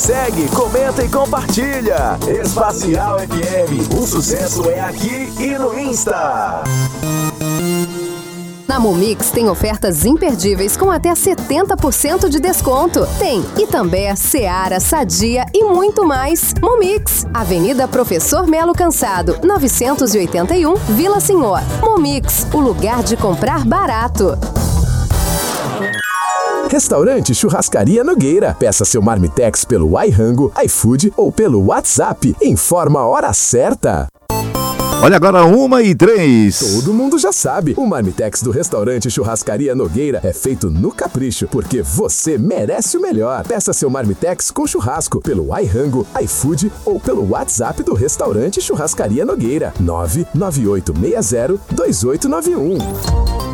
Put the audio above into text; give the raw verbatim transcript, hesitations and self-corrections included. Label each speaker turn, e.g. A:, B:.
A: segue, comenta e compartilha. Espacial F M, o sucesso é aqui e no Insta.
B: Na Momix tem ofertas imperdíveis com até setenta por cento de desconto. Tem Itambé, Seara, Sadia e muito mais. Momix, Avenida Professor Melo Cansado, novecentos e oitenta e um, Vila Senhor. Momix, o lugar de comprar barato.
A: Restaurante Churrascaria Nogueira. Peça seu Marmitex pelo iRango, iFood ou pelo WhatsApp. Informa a hora certa.
C: Olha agora, uma e três.
A: Todo mundo já sabe, o Marmitex do Restaurante Churrascaria Nogueira é feito no capricho, porque você merece o melhor. Peça seu Marmitex com churrasco pelo iRango, iFood ou pelo WhatsApp do Restaurante Churrascaria Nogueira. nove nove oito seis zero dois oito nove um.